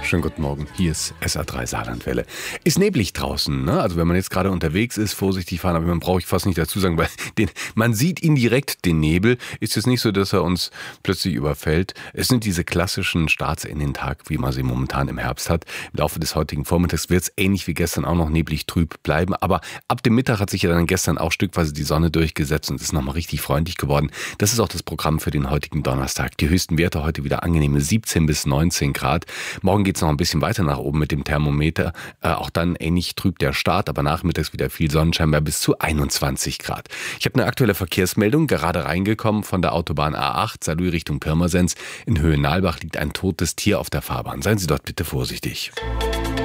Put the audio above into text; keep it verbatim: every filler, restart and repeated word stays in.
Schönen guten Morgen, hier ist S R drei Saarlandwelle. Ist neblig draußen, ne? Also wenn man jetzt gerade unterwegs ist, vorsichtig fahren, aber man brauche ich fast nicht dazu sagen, weil den, man sieht ihn direkt, den Nebel. Ist es nicht so, dass er uns plötzlich überfällt. Es sind diese klassischen Starts in den Tag, wie man sie momentan im Herbst hat. Im Laufe des heutigen Vormittags wird es ähnlich wie gestern auch noch neblig trüb bleiben, aber ab dem Mittag hat sich ja dann gestern auch stückweise die Sonne durchgesetzt und ist nochmal richtig freundlich geworden. Das ist auch das Programm für den heutigen Donnerstag. Die höchsten Werte heute wieder angenehme siebzehn bis neunzehn Grad. Morgen geht es noch ein bisschen weiter nach oben mit dem Thermometer. Äh, auch dann ähnlich trüb der Start, aber nachmittags wieder viel Sonnenschein bei bis zu einundzwanzig Grad. Ich habe eine aktuelle Verkehrsmeldung, gerade reingekommen von der Autobahn A acht, Saarlouis Richtung Pirmasens. In Höhe Nalbach liegt ein totes Tier auf der Fahrbahn. Seien Sie dort bitte vorsichtig.